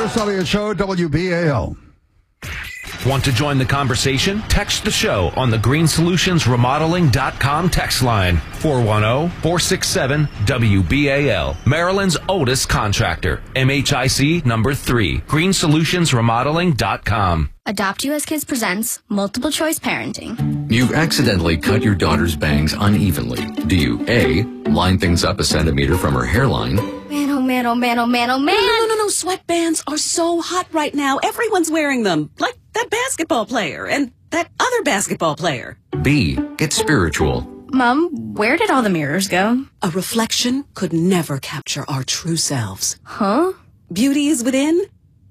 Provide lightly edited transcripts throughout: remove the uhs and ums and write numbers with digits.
Bruce Elliott Show, WBAL. Want to join the conversation? Text the show on the greensolutionsremodeling.com text line 410-467-WBAL. Maryland's oldest contractor. MHIC number 3. greensolutionsremodeling.com. Adopt US Kids presents Multiple Choice Parenting. You've accidentally cut your daughter's bangs unevenly. Do you A, line things up a centimeter from her hairline? Man, oh man, oh man, oh man, oh man. No. Sweatbands are so hot right now. Everyone's wearing them. Like that basketball player and that other basketball player. B, get spiritual. Mom, where did all the mirrors go? A reflection could never capture our true selves. Huh? Beauty is within.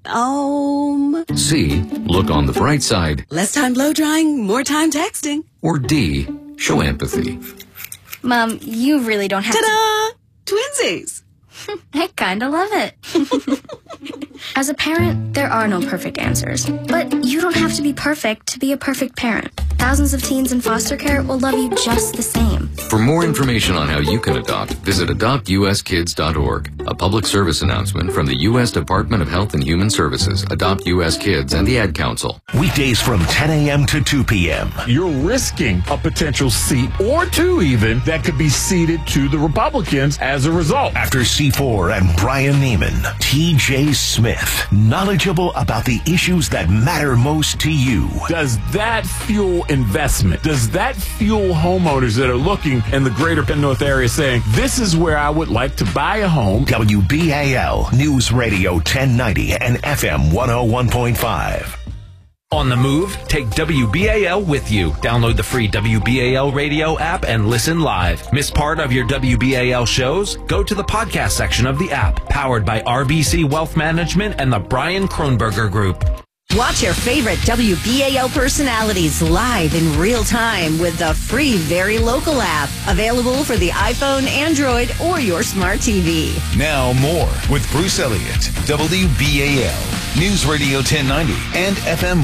C, look on the bright side. Less time blow drying, more time texting. Or D, show empathy. Mom, you really don't have Ta-da! Twinsies. I kinda love it. As a parent, there are no perfect answers. But you don't have to be perfect to be a perfect parent. Thousands of teens in foster care will love you just the same. For more information on how you can adopt, visit adoptuskids.org. A public service announcement from the U.S. Department of Health and Human Services, Adopt U.S. Kids, and the Ad Council. Weekdays from 10 a.m. to 2 p.m. You're risking a potential seat or two even that could be ceded to the Republicans as a result. After C4 and Brian Neiman, T.J. Smith, knowledgeable about the issues that matter most to you. Does that fuel investment? Does that fuel homeowners that are looking in the greater Penn North area saying, this is where I would like to buy a home? WBAL News Radio 1090 and FM 101.5. On the move, take WBAL with you. Download the free WBAL radio app and listen live. Miss part of your WBAL shows? Go to the podcast section of the app, powered by RBC Wealth Management and the Brian Kronberger Group. Watch your favorite WBAL personalities live in real time with the free Very Local app. Available for the iPhone, Android, or your smart TV. Now more with Bruce Elliott, WBAL, News Radio 1090 and FM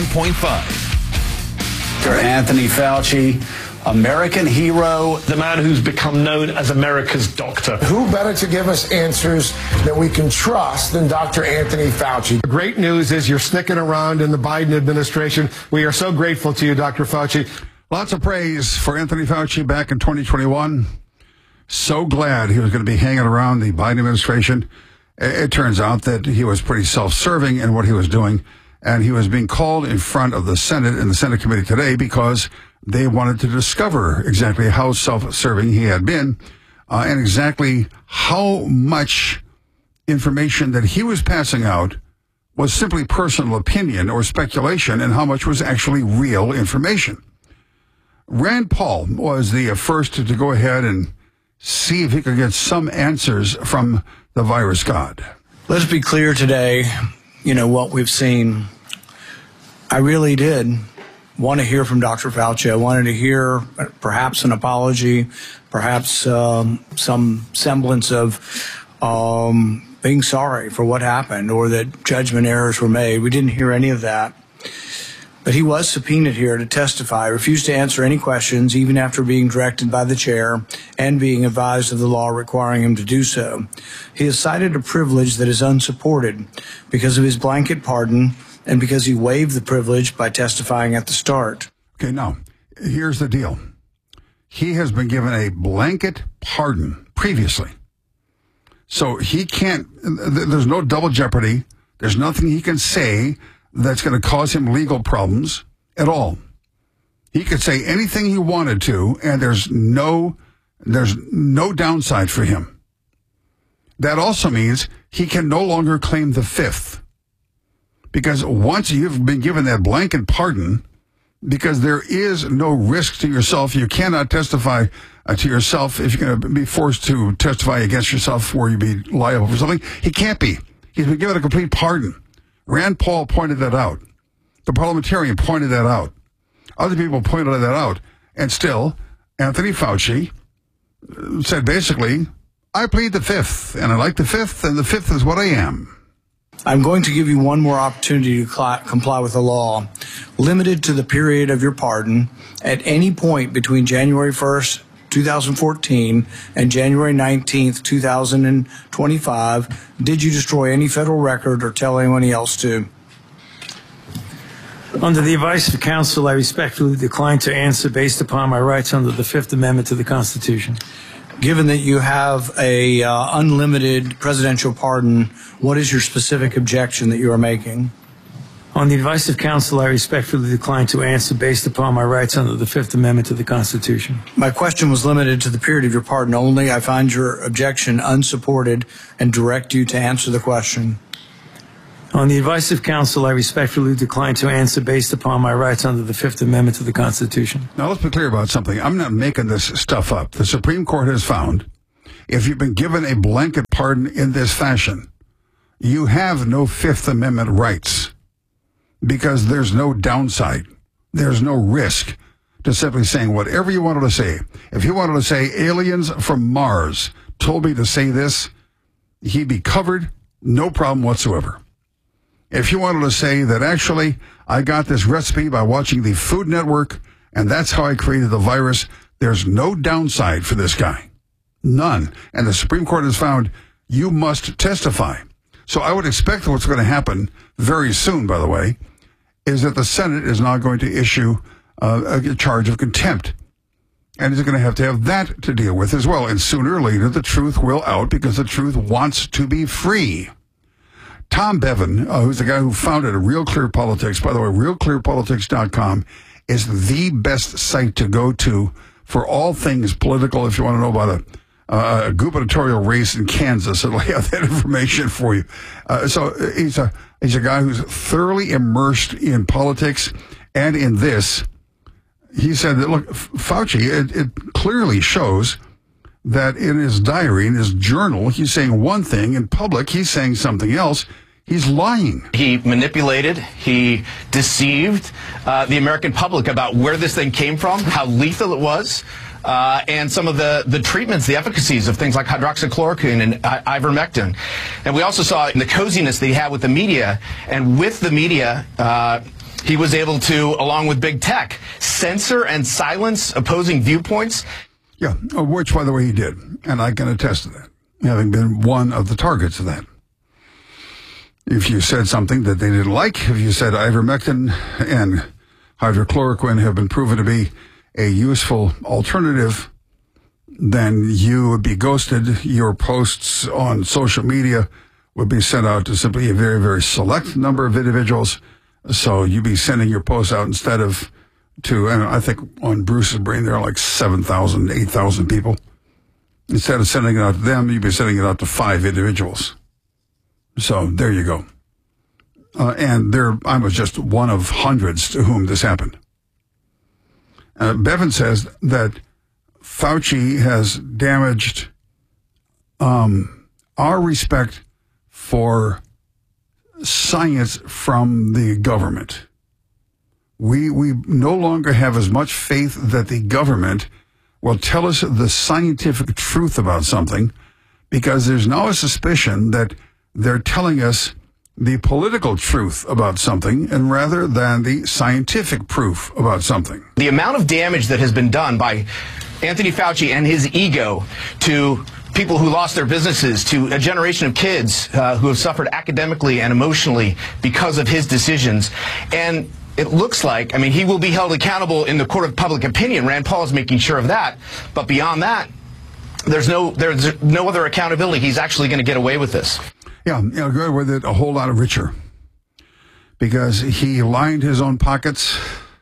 101.5. Dr. Anthony Fauci, American hero, the man who's become known as America's doctor. Who better to give us answers that we can trust than Dr. Anthony Fauci? The great news is you're sticking around in the Biden administration. We are so grateful to you, Dr. Fauci. Lots of praise for Anthony Fauci back in 2021. So glad he was going to be hanging around the Biden administration. It turns out that he was pretty self-serving in what he was doing, and he was being called in front of the Senate and the Senate committee today because they wanted to discover exactly how self-serving he had been and exactly how much information that he was passing out was simply personal opinion or speculation and how much was actually real information. Rand Paul was the first to go ahead and see if he could get some answers from the virus god. Let's be clear today, what we've seen. I really did want to hear from Dr. Fauci. I wanted to hear perhaps an apology, perhaps some semblance of being sorry for what happened or that judgment errors were made. We didn't hear any of that. But he was subpoenaed here to testify, refused to answer any questions, even after being directed by the chair and being advised of the law requiring him to do so. He has cited a privilege that is unsupported because of his blanket pardon and because he waived the privilege by testifying at the start. Okay, now, here's the deal. He has been given a blanket pardon previously. So he can't, there's no double jeopardy. There's nothing he can say that's going to cause him legal problems at all. He could say anything he wanted to, and there's no downside for him. That also means he can no longer claim the fifth. Because once you've been given that blanket pardon, because there is no risk to yourself, you cannot testify to yourself if you're going to be forced to testify against yourself or you be liable for something. He can't be. He's been given a complete pardon. Rand Paul pointed that out. The parliamentarian pointed that out. Other people pointed that out. And still, Anthony Fauci said basically, I plead the fifth, and I like the fifth, and the fifth is what I am. I'm going to give you one more opportunity to comply with the law, limited to the period of your pardon. At any point between January 1st 2014, and January 19th, 2025, did you destroy any federal record or tell anyone else to? Under the advice of counsel, I respectfully decline to answer based upon my rights under the Fifth Amendment to the Constitution. Given that you have a unlimited presidential pardon, what is your specific objection that you are making? On the advice of counsel, I respectfully decline to answer based upon my rights under the Fifth Amendment to the Constitution. My question was limited to the period of your pardon only. I find your objection unsupported and direct you to answer the question. On the advice of counsel, I respectfully decline to answer based upon my rights under the Fifth Amendment to the Constitution. Now, let's be clear about something. I'm not making this stuff up. The Supreme Court has found if you've been given a blanket pardon in this fashion, you have no Fifth Amendment rights because there's no downside. There's no risk to simply saying whatever you wanted to say. If you wanted to say aliens from Mars told me to say this, he'd be covered, no problem whatsoever. If you wanted to say that actually I got this recipe by watching the Food Network and that's how I created the virus, there's no downside for this guy. None. And the Supreme Court has found you must testify. So I would expect that what's going to happen very soon, by the way, is that the Senate is now going to issue a charge of contempt. And is going to have that to deal with as well. And sooner or later, the truth will out because the truth wants to be free. Tom Bevan, who's the guy who founded Real Clear Politics, by the way, realclearpolitics.com is the best site to go to for all things political. If you want to know about a gubernatorial race in Kansas, it'll have that information for you. So he's a guy who's thoroughly immersed in politics and in this. He said that, look, Fauci, it clearly shows that in his diary, in his journal, he's saying one thing. In public, he's saying something else. He's lying. He manipulated, he deceived the American public about where this thing came from, how lethal it was, and some of the treatments, the efficacies of things like hydroxychloroquine and ivermectin. And we also saw the coziness that he had with the media. And with the media, he was able to, along with big tech, censor and silence opposing viewpoints. Yeah, which, by the way, he did. And I can attest to that, having been one of the targets of that. If you said something that they didn't like, if you said ivermectin and hydrochloroquine have been proven to be a useful alternative, then you would be ghosted. Your posts on social media would be sent out to simply a very, very select number of individuals. So you'd be sending your posts out instead of to, and I think on Bruce's brain, there are like 7,000, 8,000 people. Instead of sending it out to them, you'd be sending it out to 5 individuals. So there you go. And I was just one of hundreds to whom this happened. Bevan says that Fauci has damaged our respect for science from the government. We no longer have as much faith that the government will tell us the scientific truth about something because there's now a suspicion that they're telling us the political truth about something and rather than the scientific proof about something. The amount of damage that has been done by Anthony Fauci and his ego to people who lost their businesses, to a generation of kids who have suffered academically and emotionally because of his decisions. And it looks like, I mean, he will be held accountable in the court of public opinion. Rand Paul is making sure of that. But beyond that, there's no other accountability. He's actually going to get away with this. Yeah, go with it a whole lot richer because he lined his own pockets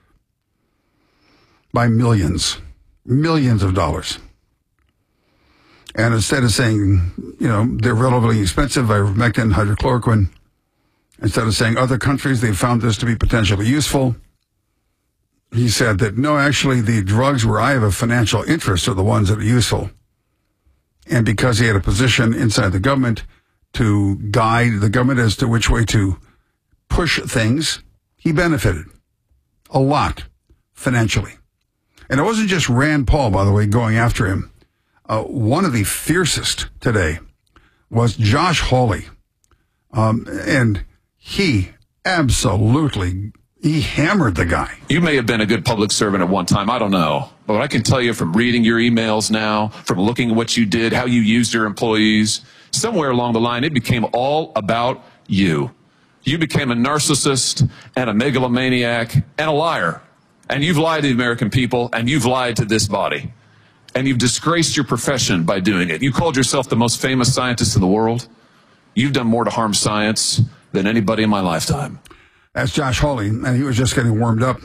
by millions of dollars. And instead of saying, they're relatively expensive, ivermectin, hydrochloroquine, instead of saying other countries, they found this to be potentially useful, he said that, no, actually, the drugs where I have a financial interest are the ones that are useful. And because he had a position inside the government to guide the government as to which way to push things, he benefited a lot financially. And it wasn't just Rand Paul, by the way, going after him. One of the fiercest today was Josh Hawley. And he absolutely He hammered the guy. You may have been a good public servant at one time. I don't know. But what I can tell you from reading your emails now, from looking at what you did, how you used your employees, somewhere along the line, it became all about you. You became a narcissist and a megalomaniac and a liar. And you've lied to the American people, and you've lied to this body. And you've disgraced your profession by doing it. You called yourself the most famous scientist in the world. You've done more to harm science than anybody in my lifetime. That's Josh Hawley, and he was just getting warmed up.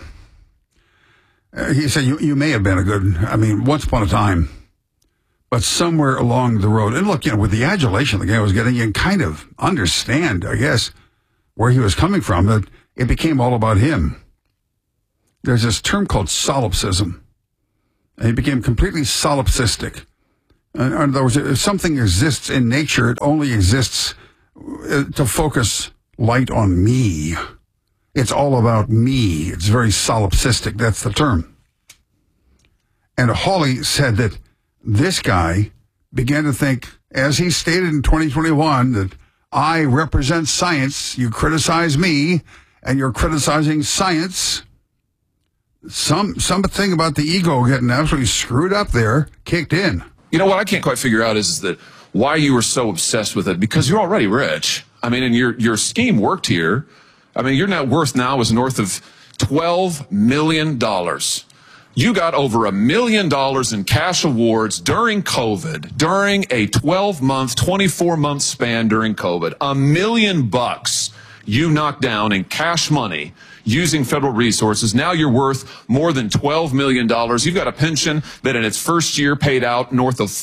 He said, you may have been a good, once upon a time, but somewhere along the road. And look, with the adulation the guy was getting, you can kind of understand, I guess, where he was coming from, that it became all about him. There's this term called solipsism. And he became completely solipsistic. In other words, if something exists in nature, it only exists to focus light on me. It's all about me. It's very solipsistic. That's the term. And Hawley said that this guy began to think, as he stated in 2021, that I represent science. You criticize me, and you're criticizing science. Something about the ego getting absolutely screwed up there kicked in. You know what I can't quite figure out is that why you were so obsessed with it, because you're already rich. And your scheme worked here. Your net worth now is north of $12 million. You got over $1 million in cash awards during COVID, during a 12-month, 24-month span during COVID. $1 million you knocked down in cash money using federal resources. Now you're worth more than $12 million. You've got a pension that in its first year paid out north of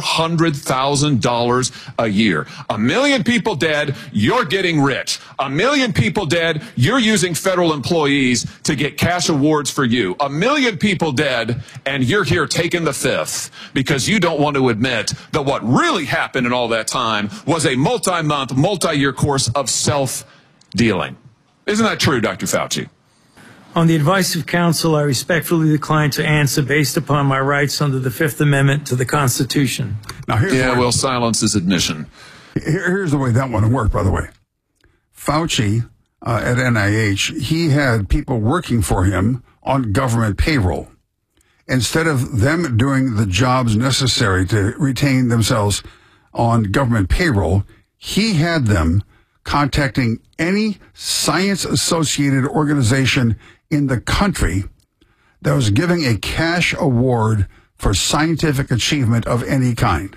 $400,000 a year. 1 million people dead, you're getting rich. 1 million people dead, you're using federal employees to get cash awards for you. 1 million people dead, and you're here taking the fifth because you don't want to admit that what really happened in all that time was a multi-month, multi-year course of self-dealing. Isn't that true, Dr. Fauci? On the advice of counsel, I respectfully decline to answer based upon my rights under the Fifth Amendment to the Constitution. Now, silence is admission. Here's the way that one worked, by the way. Fauci at NIH, he had people working for him on government payroll. Instead of them doing the jobs necessary to retain themselves on government payroll, he had them contacting any science-associated organization in the country that was giving a cash award for scientific achievement of any kind.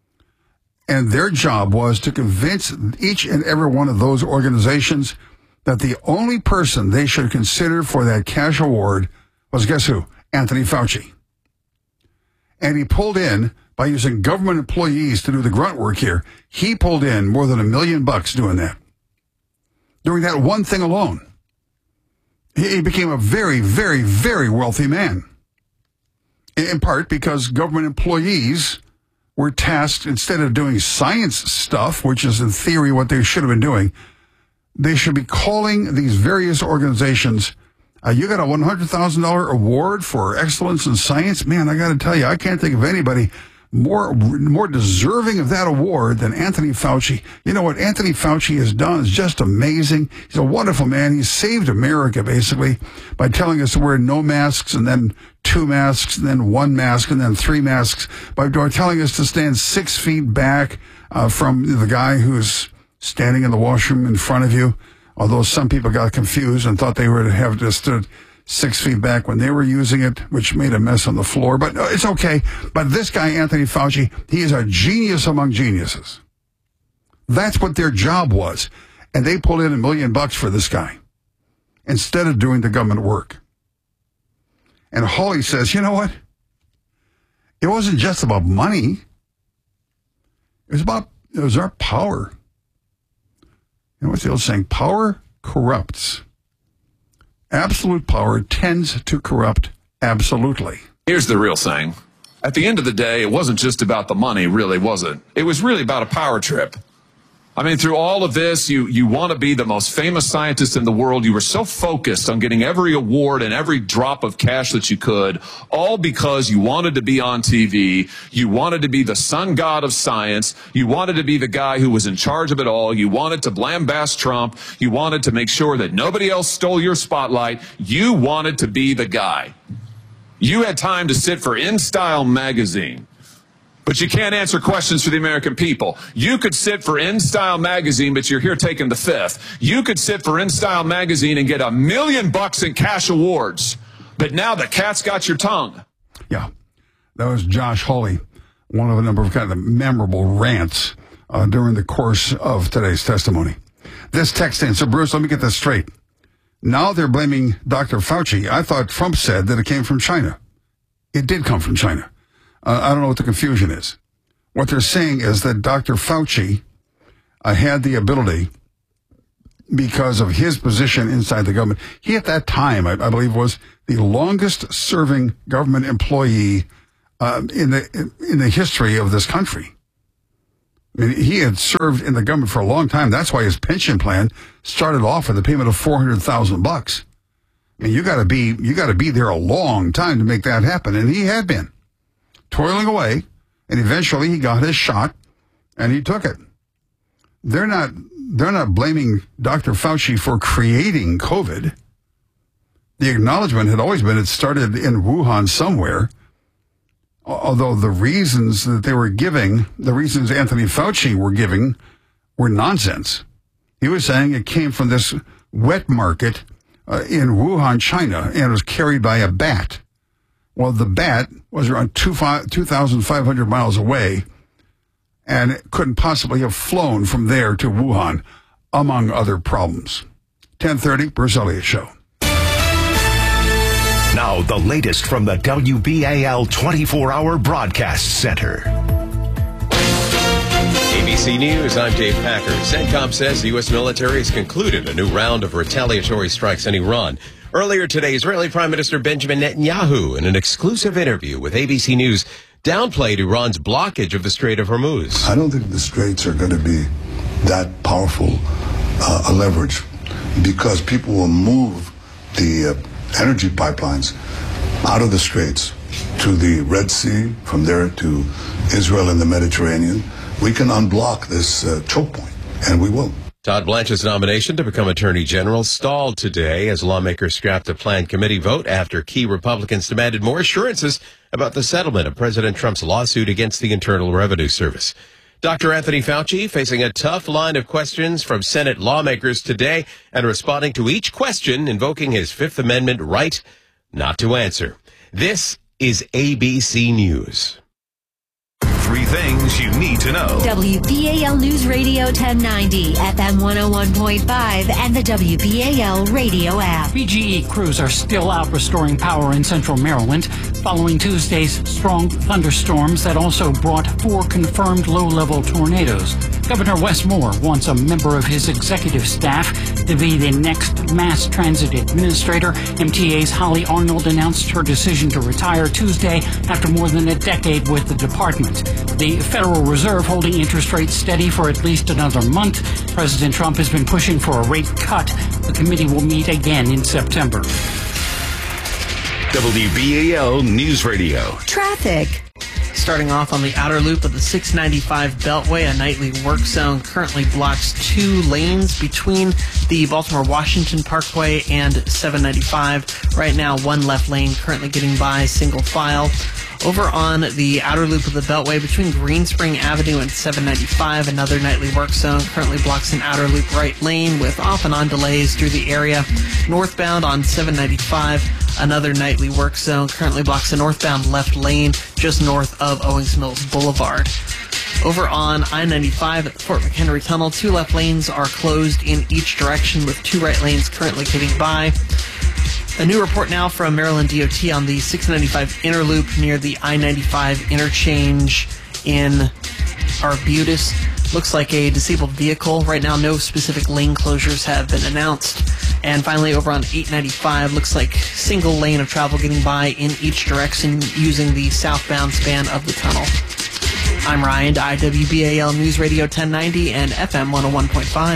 And their job was to convince each and every one of those organizations that the only person they should consider for that cash award was, guess who? Anthony Fauci. And he pulled in, by using government employees to do the grunt work here, he pulled in more than $1 million doing that. Doing that one thing alone. He became a very, very, very wealthy man. In part because government employees were tasked, instead of doing science stuff, which is in theory what they should have been doing, they should be calling these various organizations, you got a $100,000 award for excellence in science? Man, I got to tell you, I can't think of anybody more deserving of that award than Anthony Fauci. You know what Anthony Fauci has done is just amazing. He's a wonderful man. He's saved America, basically, by telling us to wear no masks and then 2 masks and then 1 mask and then 3 masks, by telling us to stand 6 feet back from the guy who's standing in the washroom in front of you, although some people got confused and thought they were to have just stood 6 feet back when they were using it, which made a mess on the floor. But it's okay. But this guy, Anthony Fauci, he is a genius among geniuses. That's what their job was. And they pulled in $1 million for this guy instead of doing the government work. And Hawley says, you know what? It wasn't just about money. It was our power. You know what's the old saying? Power corrupts. Absolute power tends to corrupt absolutely. Here's the real thing. At the end of the day, it wasn't just about the money, really, was it? It was really about a power trip. I mean, through all of this, you want to be the most famous scientist in the world. You were so focused on getting every award and every drop of cash that you could, all because you wanted to be on TV. You wanted to be the sun god of science. You wanted to be the guy who was in charge of it all. You wanted to lambast Trump. You wanted to make sure that nobody else stole your spotlight. You wanted to be the guy. You had time to sit for InStyle magazine. But you can't answer questions for the American people. You could sit for InStyle magazine, but you're here taking the fifth. You could sit for InStyle magazine and get $1 million in cash awards. But now the cat's got your tongue. Yeah, that was Josh Hawley, one of a number of kind of memorable rants during the course of today's testimony. This text in, so Bruce, let me get this straight. Now they're blaming Dr. Fauci. I thought Trump said that it came from China. It did come from China. I don't know what the confusion is. What they're saying is that Dr. Fauci had the ability, because of his position inside the government. He, at that time, I believe, was the longest-serving government employee in the history of this country. I mean, he had served in the government for a long time. That's why his pension plan started off with a payment of $400,000. I mean, you got to be there a long time to make that happen, and he had been toiling away, and eventually he got his shot, and he took it. They're not blaming Dr. Fauci for creating COVID. The acknowledgement had always been it started in Wuhan somewhere, although the reasons that they were giving, the reasons Anthony Fauci were giving, were nonsense. He was saying it came from this wet market in Wuhan, China, and it was carried by a bat. Well, the bat was around 2,500 miles away, and it couldn't possibly have flown from there to Wuhan, among other problems. 10:30, Bruce Elliott Show. Now, the latest from the WBAL 24-hour broadcast center. ABC News, I'm Dave Packer. CENTCOM says the U.S. military has concluded a new round of retaliatory strikes in Iran. Earlier today, Israeli Prime Minister Benjamin Netanyahu, in an exclusive interview with ABC News, downplayed Iran's blockage of the Strait of Hormuz. I don't think the straits are going to be that powerful a leverage, because people will move the energy pipelines out of the straits to the Red Sea, from there to Israel and the Mediterranean. We can unblock this choke point, and we will. Todd Blanche's nomination to become Attorney General stalled today as lawmakers scrapped a planned committee vote after key Republicans demanded more assurances about the settlement of President Trump's lawsuit against the Internal Revenue Service. Dr. Anthony Fauci facing a tough line of questions from Senate lawmakers today and responding to each question, invoking his Fifth Amendment right not to answer. This is ABC News. 3 things you need to know. WBAL News Radio 1090, FM 101.5, and the WBAL radio app. BGE crews are still out restoring power in central Maryland following Tuesday's strong thunderstorms that also brought 4 confirmed low-level tornadoes. Governor Wes Moore wants a member of his executive staff to be the next mass transit administrator. MTA's Holly Arnold announced her decision to retire Tuesday after more than a decade with the department. The Federal Reserve holding interest rates steady for at least another month. President Trump has been pushing for a rate cut. The committee will meet again in September. WBAL News Radio. Traffic. Starting off on the outer loop of the 695 Beltway, a nightly work zone currently blocks 2 lanes between the Baltimore-Washington Parkway and 795. Right now, 1 left lane currently getting by single file. Over on the outer loop of the Beltway between Greenspring Avenue and 795, another nightly work zone currently blocks an outer loop right lane with off and on delays through the area. Northbound on 795, another nightly work zone currently blocks a northbound left lane just north of Owings Mills Boulevard. Over on I-95 at the Fort McHenry Tunnel, 2 left lanes are closed in each direction with 2 right lanes currently getting by. A new report now from Maryland DOT on the 695 inner loop near the I-95 interchange in Arbutus. Looks like a disabled vehicle. Right now, no specific lane closures have been announced. And finally, over on 895, looks like single lane of travel getting by in each direction using the southbound span of the tunnel. I'm Ryan, IWBAL News Radio 1090 and FM 101.5.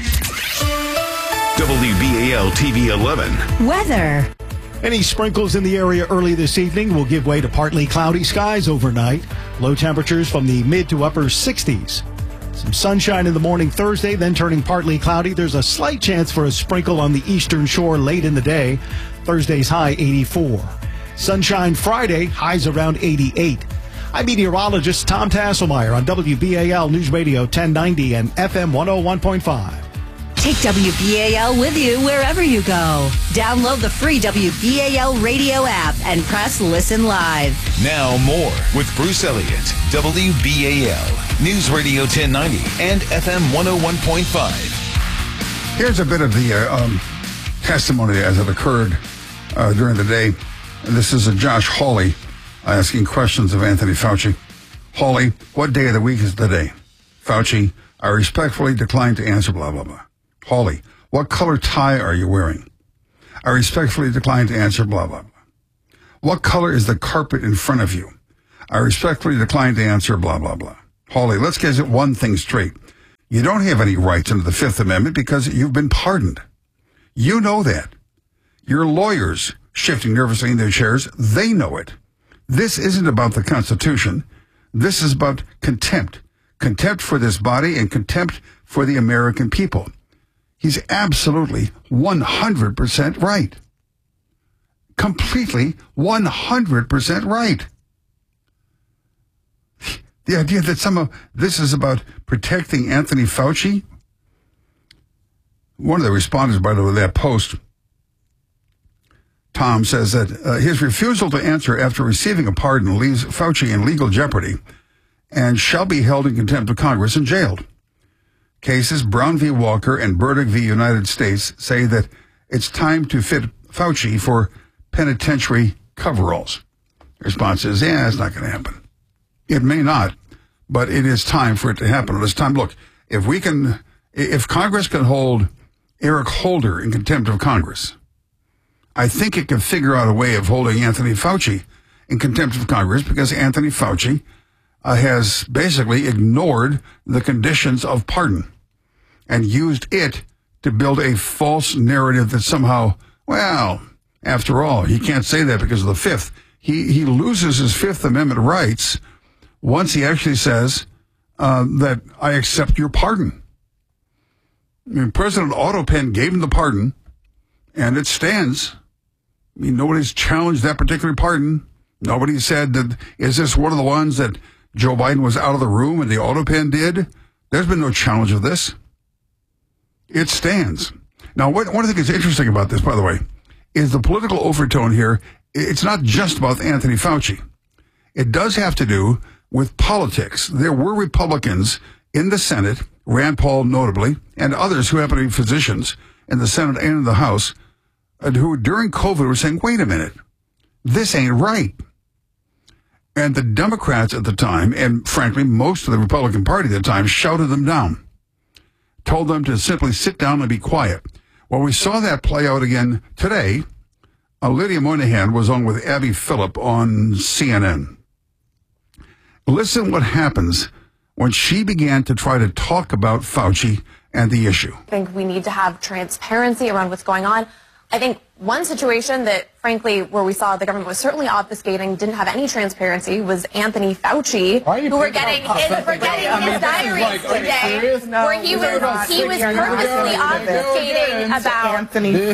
WBAL TV 11. Weather. Any sprinkles in the area early this evening will give way to partly cloudy skies overnight. Low temperatures from the mid to upper 60s. Some sunshine in the morning Thursday, then turning partly cloudy. There's a slight chance for a sprinkle on the eastern shore late in the day. Thursday's high 84. Sunshine Friday, highs around 88. I'm meteorologist Tom Tasselmeyer on WBAL News Radio 1090 and FM 101.5. Take WBAL with you wherever you go. Download the free WBAL radio app and press Listen Live. Now more with Bruce Elliott, WBAL News Radio 1090 and FM 101.5. Here's a bit of the testimony as it occurred during the day. This is Josh Hawley asking questions of Anthony Fauci. Hawley, what day of the week is today? Fauci, I respectfully decline to answer blah, blah, blah. Hawley, what color tie are you wearing? I respectfully decline to answer blah, blah, blah. What color is the carpet in front of you? I respectfully decline to answer blah, blah, blah. Hawley, let's get one thing straight. You don't have any rights under the Fifth Amendment because you've been pardoned. You know that. Your lawyers, shifting nervously in their chairs, they know it. This isn't about the Constitution. This is about contempt. Contempt for this body and contempt for the American people. He's absolutely 100% right. Completely 100% right. The idea that somehow this is about protecting Anthony Fauci. One of the respondents, by the way, that post, Tom, says that his refusal to answer after receiving a pardon leaves Fauci in legal jeopardy and shall be held in contempt of Congress and jailed. Cases Brown v. Walker and Burdick v. United States say that it's time to fit Fauci for penitentiary coveralls. The response is, yeah, it's not going to happen. It may not, but it is time for it to happen. It's time. Look, if Congress can hold Eric Holder in contempt of Congress, I think it can figure out a way of holding Anthony Fauci in contempt of Congress because Anthony Fauci has basically ignored the conditions of pardon and used it to build a false narrative that somehow, well, after all, he can't say that because of the Fifth. He loses his Fifth Amendment rights once he actually says that I accept your pardon. I mean, President Otto Penn gave him the pardon, and it stands. I mean, nobody's challenged that particular pardon. Nobody said that, is this one of the ones that Joe Biden was out of the room and the Otto Penn did? There's been no challenge of this. It stands. Now, one of the things that's interesting about this, by the way, is the political overtone here. It's not just about Anthony Fauci. It does have to do with politics. There were Republicans in the Senate, Rand Paul notably, and others who happen to be physicians in the Senate and in the House, who during COVID were saying, wait a minute, this ain't right. And the Democrats at the time, and frankly, most of the Republican Party at the time, shouted them down, told them to simply sit down and be quiet. Well, we saw that play out again today. Lydia Moynihan was on with Abby Phillip on CNN. Listen what happens when she began to try to talk about Fauci and the issue. I think we need to have transparency around what's going on. I think one situation that, frankly, where we saw the government was certainly obfuscating, didn't have any transparency, was Anthony Fauci, who we're getting his diaries today, where he was purposely obfuscating about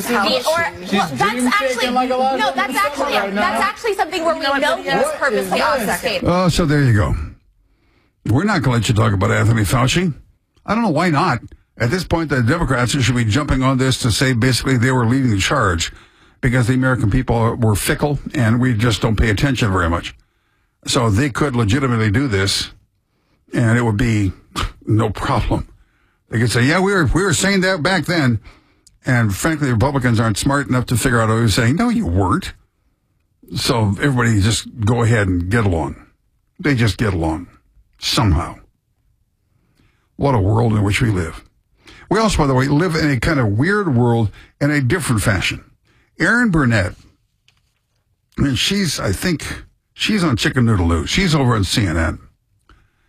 that's actually something where we know he was purposely obfuscating. Oh, so there you go. We're not going to let you talk about Anthony Fauci. I don't know why not. At this point, the Democrats should be jumping on this to say basically they were leading the charge because the American people were fickle and we just don't pay attention very much. So they could legitimately do this and it would be no problem. They could say, yeah, we were saying that back then. And frankly, the Republicans aren't smart enough to figure out what he was saying. No, you weren't. So everybody just go ahead and get along. They just get along somehow. What a world in which we live. We also, by the way, live in a kind of weird world in a different fashion. Erin Burnett, and I think she's on Chicken Noodle News. She's over on CNN.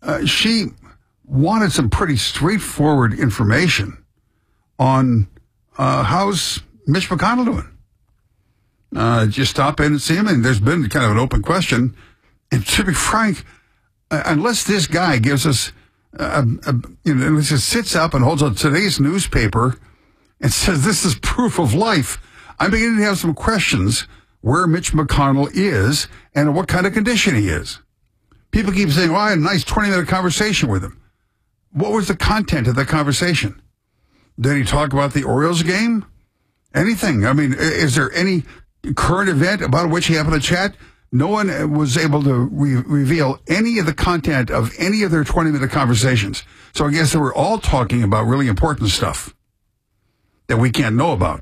she wanted some pretty straightforward information on how's Mitch McConnell doing. Just stop in and see him, and there's been kind of an open question. And to be frank, unless this guy gives us, unless he sits up and holds up today's newspaper and says this is proof of life, I'm beginning to have some questions where Mitch McConnell is and what kind of condition he is. People keep saying, well, I had a nice 20-minute conversation with him. What was the content of that conversation? Did he talk about the Orioles game? Anything? I mean, is there any current event about which he happened to chat? No one was able to reveal any of the content of any of their 20-minute conversations. So I guess they were all talking about really important stuff that we can't know about.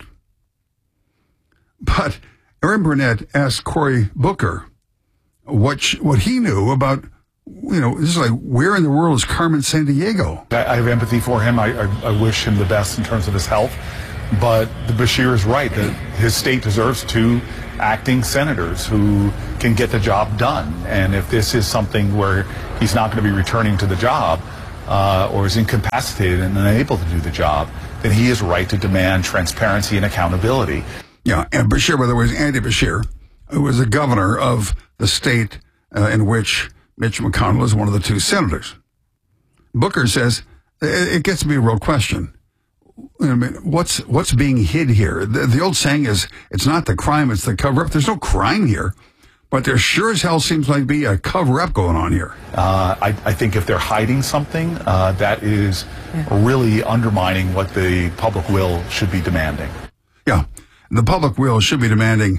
But Erin Burnett asked Cory Booker what he knew about, this is like, where in the world is Carmen Sandiego? I have empathy for him. I wish him the best in terms of his health. But Bashir is right that his state deserves two acting senators who can get the job done. And if this is something where he's not going to be returning to the job or is incapacitated and unable to do the job, then he is right to demand transparency and accountability. Yeah, and Bashir, by the way, is Andy Bashir, who was the governor of the state in which Mitch McConnell is one of the two senators. Booker says, it gets to be a real question. I mean, what's being hid here? The old saying is, it's not the crime, it's the cover-up. There's no crime here, but there sure as hell seems like be a cover-up going on here. I think if they're hiding something, that is really undermining what the public will should be demanding. Yeah, the public will should be demanding,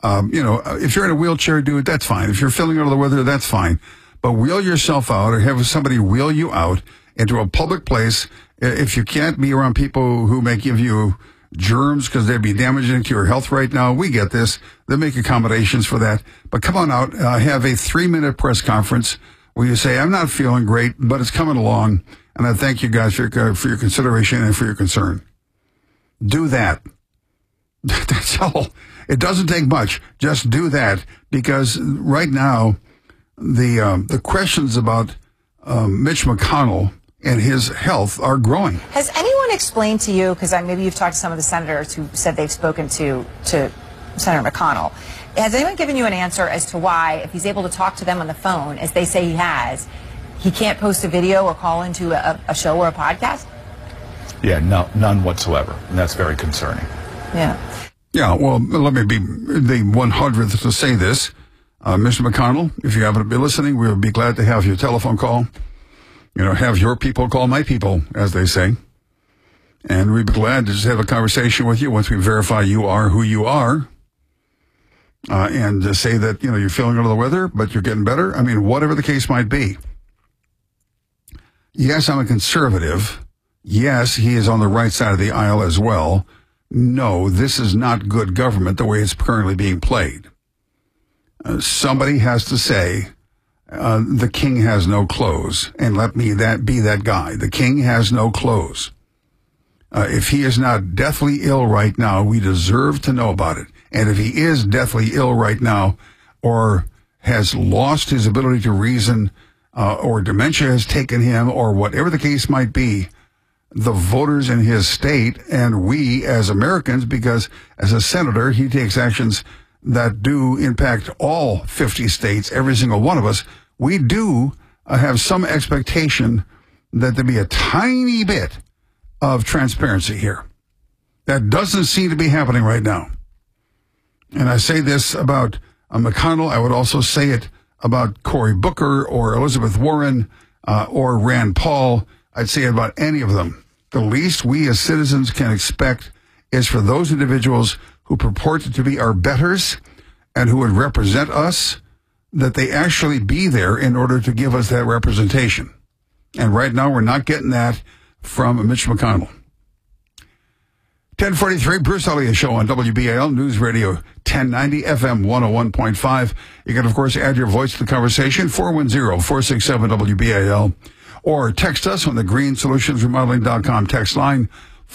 if you're in a wheelchair, dude, that's fine. If you're feeling under the weather, that's fine. But wheel yourself out or have somebody wheel you out into a public place. If you can't be around people who may give you germs because they'd be damaging to your health right now, we get this. They make accommodations for that. But come on out, have a 3-minute press conference where you say, I'm not feeling great, but it's coming along. And I thank you guys for your consideration and for your concern. Do that. That's all. It doesn't take much. Just do that, because right now the questions about Mitch McConnell and his health are growing. Has anyone explained to you, because maybe you've talked to some of the senators who said they've spoken to Senator McConnell, has anyone given you an answer as to why, if he's able to talk to them on the phone, as they say he has, he can't post a video or call into a show or a podcast? Yeah, no, none whatsoever. And that's very concerning. Yeah. Yeah, well, let me be the 100th to say this. Mr. McConnell, if you happen to be listening, we would be glad to have your telephone call. Have your people call my people, as they say. And we'd be glad to just have a conversation with you once we verify you are who you are. And to say that, you're feeling under the weather, but you're getting better. I mean, whatever the case might be. Yes, I'm a conservative. Yes, he is on the right side of the aisle as well. No, this is not good government the way it's currently being played. Somebody has to say, the king has no clothes, and let me be that guy. The king has no clothes. If he is not deathly ill right now, we deserve to know about it. And if he is deathly ill right now, or has lost his ability to reason, or dementia has taken him, or whatever the case might be, the voters in his state and we as Americans, because as a senator, he takes actions that do impact all 50 states, every single one of us, we do have some expectation that there be a tiny bit of transparency here. That doesn't seem to be happening right now. And I say this about McConnell. I would also say it about Cory Booker or Elizabeth Warren or Rand Paul. I'd say it about any of them. The least we as citizens can expect is for those individuals who purport to be our betters and who would represent us, that they actually be there in order to give us that representation. And right now, we're not getting that from Mitch McConnell. 1043, Bruce Elliott Show on WBAL News Radio 1090 FM 101.5. You can, of course, add your voice to the conversation, 410-467-WBAL, or text us on the greensolutionsremodeling.com text line,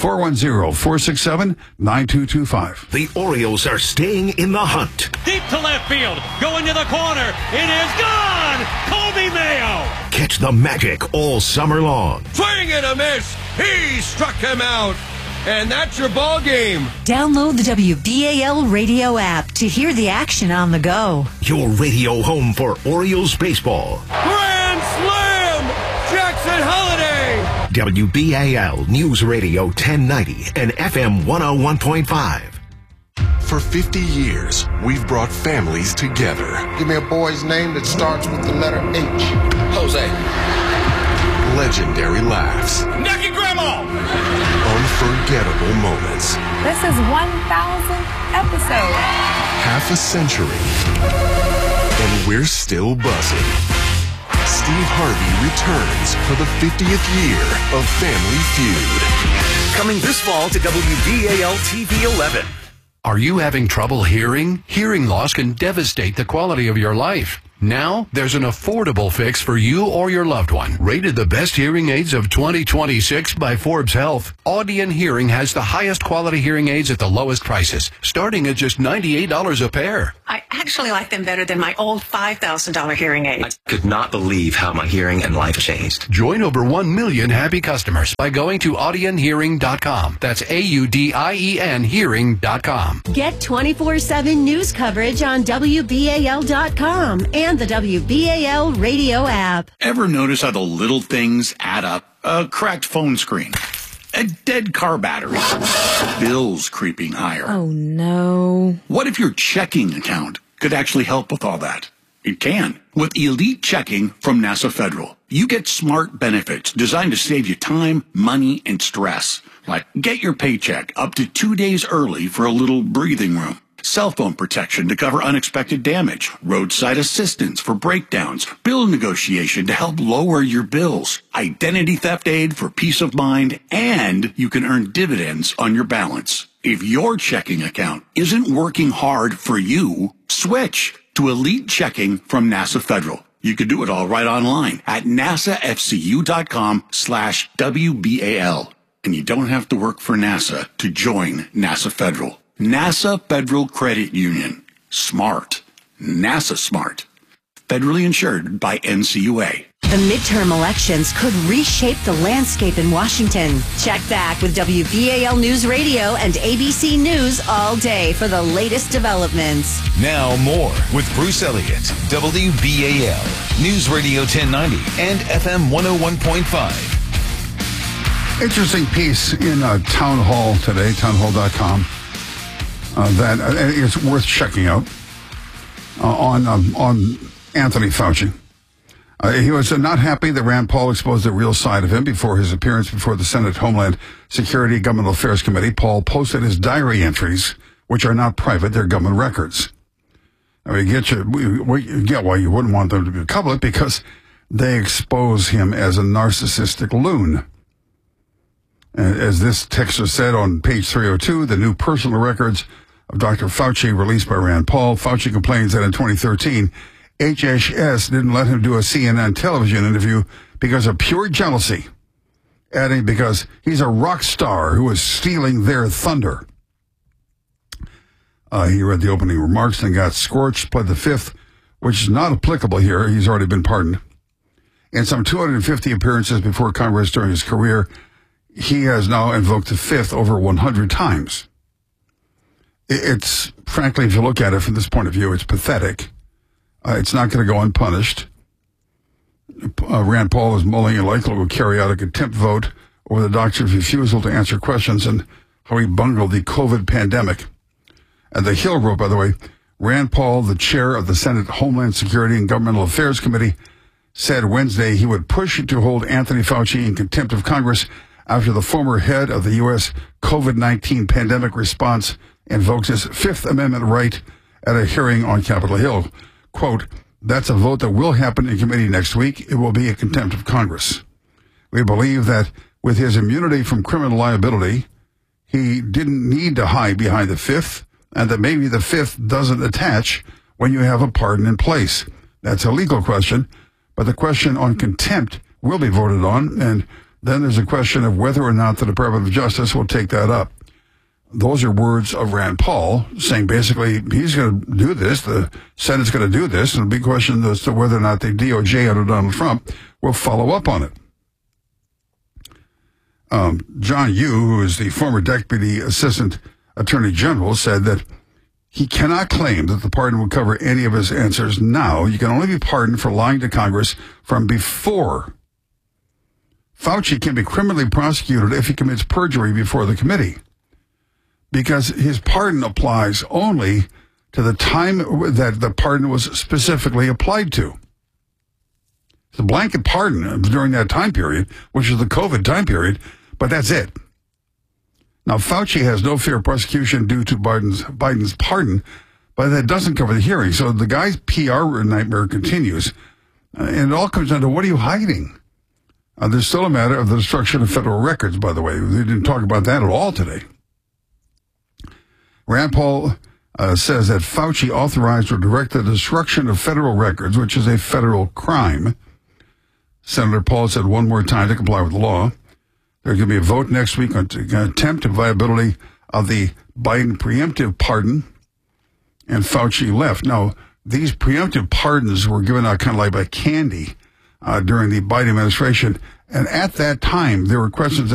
410-467-9225. The Orioles are staying in the hunt. Deep to left field, going to the corner. It is gone! Kobe Mayo! Catch the magic all summer long. Swing and a miss. He struck him out. And that's your ball game. Download the WBAL radio app to hear the action on the go. Your radio home for Orioles baseball. Grand slam! Jackson Holiday! WBAL News Radio 1090 and FM 101.5. For 50 years, we've brought families together. Give me a boy's name that starts with the letter H. Jose. Legendary laughs. Nucky Grandma! Unforgettable moments. This is 1,000th episode. Half a century. And we're still buzzing. Steve Harvey returns for the 50th year of Family Feud. Coming this fall to WBAL TV 11. Are you having trouble hearing? Hearing loss can devastate the quality of your life. Now, there's an affordable fix for you or your loved one. Rated the best hearing aids of 2026 by Forbes Health, Audion Hearing has the highest quality hearing aids at the lowest prices, starting at just $98 a pair. I actually like them better than my old $5,000 hearing aid. I could not believe how my hearing and life changed. Join over 1 million happy customers by going to audionhearing.com. That's AUDIEN hearing.com. Get 24/7 news coverage on WBAL.com and the WBAL radio app. Ever notice how the little things add up? A cracked phone screen, a dead car battery, bills creeping higher. Oh, no. What if your checking account could actually help with all that? It can. With Elite Checking from NASA Federal, you get smart benefits designed to save you time, money, and stress. Like get your paycheck up to 2 days early for a little breathing room. Cell phone protection to cover unexpected damage, roadside assistance for breakdowns, bill negotiation to help lower your bills, identity theft aid for peace of mind, and you can earn dividends on your balance. If your checking account isn't working hard for you, switch to Elite Checking from NASA Federal. You can do it all right online at nasafcu.com/WBAL. And you don't have to work for NASA to join NASA Federal. NASA Federal Credit Union. Smart. NASA smart. Federally insured by NCUA. The midterm elections could reshape the landscape in Washington. Check back with WBAL News Radio and ABC News all day for the latest developments. Now more with Bruce Elliott, WBAL, News Radio 1090 and FM 101.5. Interesting piece in Town Hall today, townhall.com, that is worth checking out on Anthony Fauci. He was not happy that Rand Paul exposed the real side of him before his appearance before the Senate Homeland Security Governmental Affairs Committee. Paul posted his diary entries, which are not private, they're government records. I mean, we get why you wouldn't want them to be public, because they expose him as a narcissistic loon. As this texter said on page 302, the new personal records of Dr. Fauci released by Rand Paul. Fauci complains that in 2013, HHS didn't let him do a CNN television interview because of pure jealousy, adding because he's a rock star who is stealing their thunder. He read the opening remarks and got scorched, pled the fifth, which is not applicable here. He's already been pardoned. In some 250 appearances before Congress during his career, he has now invoked the fifth over 100 times. It's, frankly, if you look at it from this point of view, it's pathetic. It's not going to go unpunished. Rand Paul is mulling and likely will carry out a contempt vote over the doctor's refusal to answer questions and how he bungled the COVID pandemic. And the Hill wrote, by the way, Rand Paul, the chair of the Senate Homeland Security and Governmental Affairs Committee, said Wednesday he would push to hold Anthony Fauci in contempt of Congress after the former head of the U.S. COVID-19 pandemic response invoked his Fifth Amendment right at a hearing on Capitol Hill. Quote, that's a vote that will happen in committee next week. It will be a contempt of Congress. We believe that with his immunity from criminal liability, he didn't need to hide behind the fifth, and that maybe the fifth doesn't attach when you have a pardon in place. That's a legal question, but the question on contempt will be voted on, and then there's a question of whether or not the Department of Justice will take that up. Those are words of Rand Paul saying basically he's going to do this, the Senate's going to do this, and a big question as to whether or not the DOJ under Donald Trump will follow up on it. John Yoo, who is the former Deputy Assistant Attorney General, said that he cannot claim that the pardon will cover any of his answers now. You can only be pardoned for lying to Congress from before. Fauci can be criminally prosecuted if he commits perjury before the committee, because his pardon applies only to the time that the pardon was specifically applied to. It's a blanket pardon during that time period, which is the COVID time period, but that's it. Now, Fauci has no fear of prosecution due to Biden's pardon, but that doesn't cover the hearing. So the guy's PR nightmare continues. And it all comes down to, what are you hiding? There's still a matter of the destruction of federal records, by the way. They didn't talk about that at all today. Rand Paul says that Fauci authorized or directed the destruction of federal records, which is a federal crime. Senator Paul said one more time to comply with the law. There's going to be a vote next week on attempt and viability of the Biden preemptive pardon, and Fauci left. Now, these preemptive pardons were given out kind of like by candy during the Biden administration, and at that time, there were questions